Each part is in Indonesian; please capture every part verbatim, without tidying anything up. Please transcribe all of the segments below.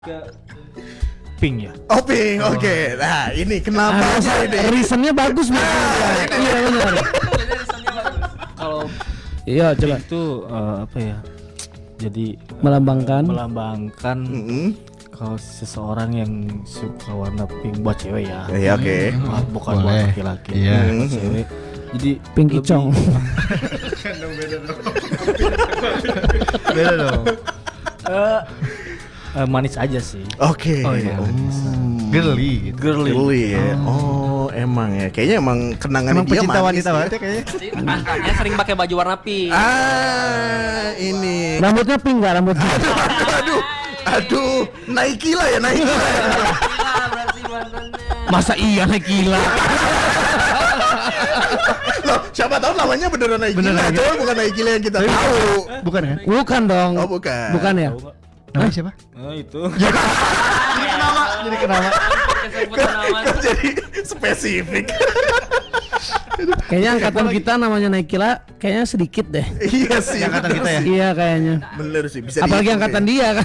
Pink ya? Oh Pink, oke. Okay. Nah ini kenapa ah, aja ini? Reasonnya bagus nih. Ah, iya benar. Kalau iya coba itu uh, apa ya? Jadi melambangkan melambangkan mm-hmm. kalau seseorang yang suka warna pink buat cewek ya. Ya oke. Okay. Hmm, bukan buat laki-laki. Iya. Buat cewek. Jadi pink icong. Beda dong. Beda dong. Uh, uh, manis aja sih. Oke. Okay. Oh iya. Hmm. Girly gitu. Girly. Girly ya. Oh. oh emang ya. Kayaknya emang kenangan emang dia pecinta manis wanita ya. banget ya kayaknya. Angkatnya sering pakai baju warna pink. Ah ini. Rambutnya pink nggak rambutnya? aduh, aduh, Nike lah ya Nike lah. Ya. Berarti mantannya. Masa iya naik gila? Loh, siapa tahu namanya beneran Nike. Beneran, Nah, coba bukan Nike yang kita tahu. Bukan kan? Bukan dong. Oh bukan. Bukan ya? Namanya siapa? Nah itu. Jadi kenapa? Kok jadi spesifik. Kayaknya angkatan kita namanya Naikila kayaknya sedikit deh. Iya sih. Angkatan kita ya. Iya kayaknya. Bener sih. Bisa apalagi dihitung angkatan ya. dia kan.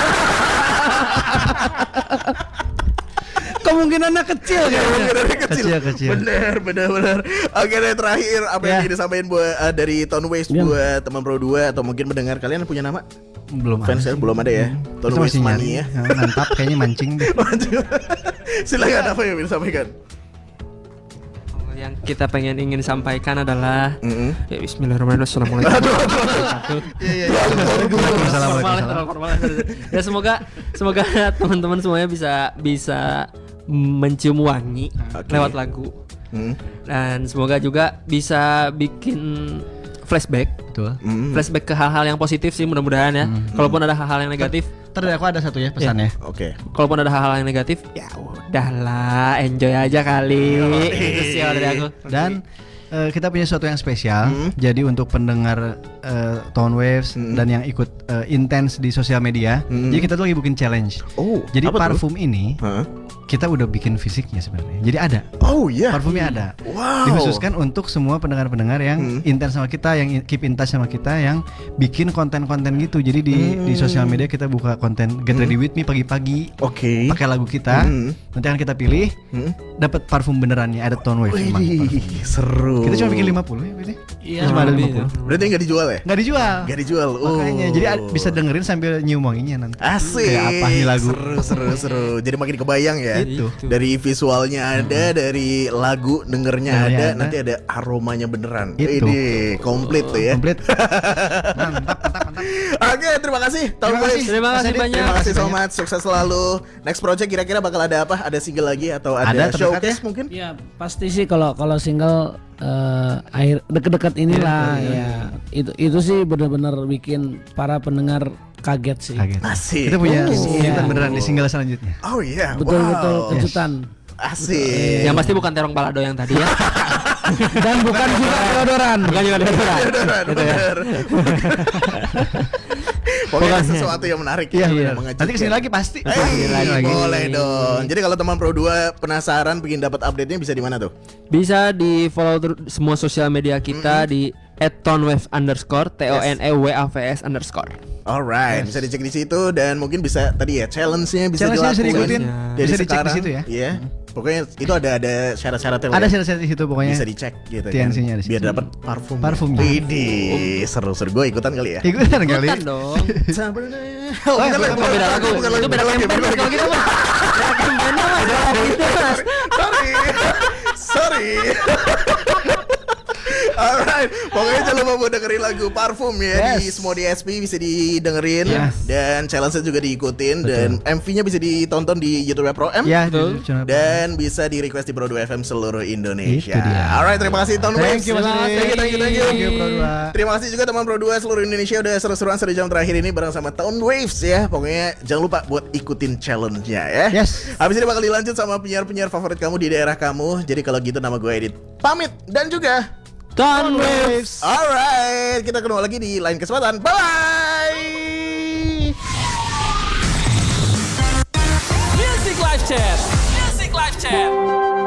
Kemungkinannya kecil kayaknya. Kemungkinannya kecil. Kecil, kecil. Bener, bener, bener. Oke deh terakhir apa yang Ya. ingin disampaikan buat uh, dari Tone Waves Ya. buat teman Pro dua atau mungkin mendengar kalian punya nama? Belum ada. Fans ya? Belum ada ya. Tone Kita Waves masih Money nyari ya. ya, mantap kayaknya mancing deh. Silakan apa yang ingin disampaikan? Yang kita pengen ingin sampaikan adalah Mm-hmm. ya Bismillahirrahmanirrahim. Assalamualaikum. Iya iya. Formal, formal. Ya semoga semoga teman-teman semuanya bisa bisa mencium wangi Oke. lewat lagu Hmm. dan semoga juga bisa bikin flashback Betul. Mm. flashback ke hal-hal yang positif sih mudah-mudahan ya. Kalaupun ada hal-hal yang negatif, Ntar dari aku ada satu ya pesannya. Oke. kalaupun ada hal-hal yang negatif, ya udahlah, enjoy aja kali. Itu sih kalau dari aku. Dan eh, kita punya sesuatu yang spesial. Hmm. Jadi untuk pendengar eh, Tone Waves Hmm. dan yang ikut eh, intens di sosial media, Hmm. jadi kita tuh lagi bikin challenge. Oh. Jadi apa tuh? parfum ini Hah? kita udah bikin fisiknya sebenarnya. Jadi ada. Oh iya. Parfumnya ada. Wow. Dikhususkan untuk semua pendengar-pendengar yang Hmm. intens sama kita, yang keep in touch sama kita, yang bikin konten-konten gitu. Jadi di Hmm. di sosial media kita buka konten Get Ready With Me pagi-pagi, Oke. pakai lagu kita. Hmm. Nanti akan kita pilih, Hmm. dapat parfum benerannya, ada Tone Wave emang parfum. Wih, seru. Kita cuma bikin lima puluh ya, berarti. Iya, Cuma ada lebih lima puluh. Berarti nggak dijual ya? Nggak dijual. Nggak dijual. Oh. Makanya, jadi ad- bisa dengerin sambil nyium wanginya nanti. Asik. Kayak apa nih lagu? Seru, seru, seru. Jadi makin kebayang ya. Itu. Dari visualnya ada, dari lagu dengernya ada, Dengernya ada. nanti ada aromanya beneran. Itu. Ini komplit tuh ya. Komplit. Mantap, mantap, mantap. Oke, terima kasih Tone Terima Waves. kasih. Terima kasih Mas Adit. banyak. Terima kasih so banyak. much, sukses selalu. Next project kira-kira bakal ada apa? Ada single lagi atau ada, Ada, terdekat showcase ya? mungkin? Ya pasti sih kalau kalau single eh, akhir deket-deket inilah ya itu itu sih benar-benar bikin para pendengar kaget sih. Kaget. Asik. Kita punya Oh. kejutan beneran di single selanjutnya. Oh iya, Betul-betul wow. kejutan. Asik. Yang pasti bukan terong balado yang tadi ya. Dan bukan juga deodoran. Bukan juga deodoran. Beneran, Gitu ya. bener. Pokoknya ada sesuatu yang menarik Iya, ya, benar. mengejutkan. Nanti kesini lagi pasti. Eh, Kesini lagi. boleh dong. Jadi kalau teman Pro dua penasaran pengen dapat update-nya bisa di mana tuh? Bisa di follow ter- semua sosial media kita di at tonewave underscore t o n e w a v s underscore. Alright, bisa dicek di situ dan mungkin bisa tadi ya challenge-nya bisa Challenge-nya bisa dilakuin. diikutin. Dari Bisa dicek di sekarang, situ ya. Iya. Pokoknya itu ada ada syarat-syaratnya lah Ada ya. syarat-syarat di situ pokoknya. Bisa dicek gitu T N C-nya kan. ada di Biar situ. dapat parfum. Parfumnya. Widih, seru-seru. Gue ikutan kali ya. Ikutan kali. Bukan dong. Oh, bukan bukan, lagi, bukan, Beda lagu. bukan lagi, Itu beda bukan lagi, campaign bukan kalau lagi. gitu mah. Beda campaign mah. Beda gitu mas. Sorry. Sorry. Alright, pokoknya jangan lupa buat dengerin lagu Parfum ya. Di Yes. semua di S P bisa didengerin. Yes. Dan challenge-nya juga diikutin. Dan M V-nya bisa ditonton di YouTube Pro M. Ya, Betul. di channel. Dan bisa di request di Pro dua F M seluruh Indonesia. Itu dia. Alright, terima kasih Tone Waves. Thank you Mas Thank you, Adit. thank you, thank you. Thank you, Pro dua. Terima kasih juga teman Pro dua seluruh Indonesia udah seru-seruan satu jam terakhir ini bareng sama Tone Waves ya. Pokoknya jangan lupa buat ikutin challenge-nya ya. Yes. Habis ini bakal dilanjut sama penyiar-penyiar favorit kamu di daerah kamu. Jadi kalau gitu nama gue Edit pamit dan juga Tone Waves. alright, kita ketemu lagi di lain kesempatan. Bye. Music Live Chat. Music Live Chat.